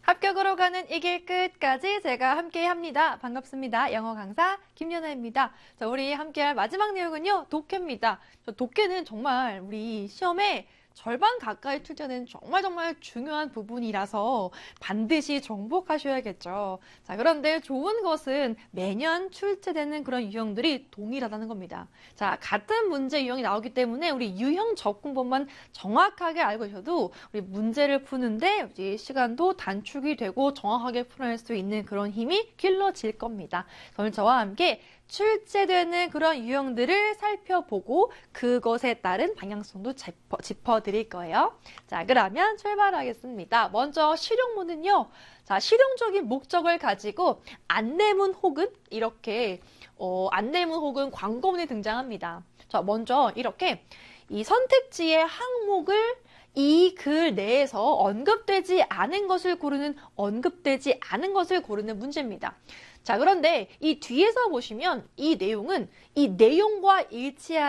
합격으로 가는 이 길 끝까지 제가 함께 합니다. 반갑습니다. 영어 강사 김연아입니다. 자, 우리 함께할 마지막 내용은요, 독해입니다. 독해는 정말 우리 시험에 절반 가까이 출제되는 정말 중요한 부분이라서 반드시 정복하셔야겠죠. 자, 그런데 좋은 것은 매년 출제되는 그런 유형들이 동일하다는 겁니다. 자, 같은 문제 유형이 나오기 때문에 우리 유형 접근법만 정확하게 알고 계셔도 우리 문제를 푸는데 우리 시간도 단축이 되고 정확하게 풀어낼 수 있는 그런 힘이 길러질 겁니다. 오늘 저와 함께 출제되는 그런 유형들을 살펴보고 그것에 따른 방향성도 짚어드릴 거예요. 자, 그러면 출발하겠습니다. 먼저 실용문은요. 자, 실용적인 목적을 가지고 안내문 혹은 이렇게 안내문 혹은 광고문이 등장합니다. 자, 먼저 이렇게 이 선택지의 항목을 이 글 내에서 언급되지 않은 것을 고르는 문제입니다. 자, 그런데 이 뒤에서 보시면 이 내용은 이 내용과 일치하지